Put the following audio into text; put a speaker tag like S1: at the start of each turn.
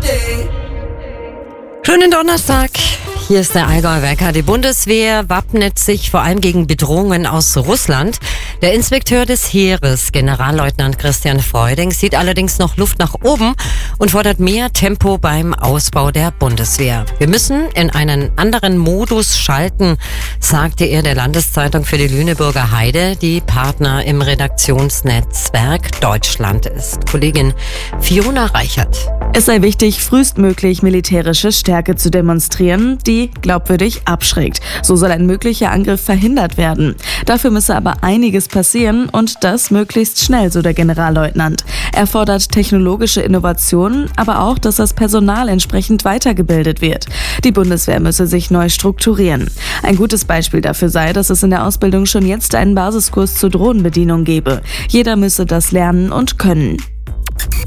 S1: Schönen Donnerstag. Hier ist der Allgäuer Wecker. Die Bundeswehr wappnet sich vor allem gegen Bedrohungen aus Russland. Der Inspekteur des Heeres, Generalleutnant Christian Freuding, sieht allerdings noch Luft nach oben und fordert mehr Tempo beim Ausbau der Bundeswehr. Wir müssen in einen anderen Modus schalten, sagte er der Landeszeitung für die Lüneburger Heide, die Partner im Redaktionsnetzwerk Deutschland ist. Kollegin Fiona Reichert.
S2: Es sei wichtig, frühestmöglich militärische Stärke zu demonstrieren, die glaubwürdig abschreckt. So soll ein möglicher Angriff verhindert werden. Dafür müsse aber einiges passieren und das möglichst schnell, so der Generalleutnant. Er fordert technologische Innovationen, aber auch, dass das Personal entsprechend weitergebildet wird. Die Bundeswehr müsse sich neu strukturieren. Ein gutes Beispiel dafür sei, dass es in der Ausbildung schon jetzt einen Basiskurs zur Drohnenbedienung gebe. Jeder müsse das lernen und können.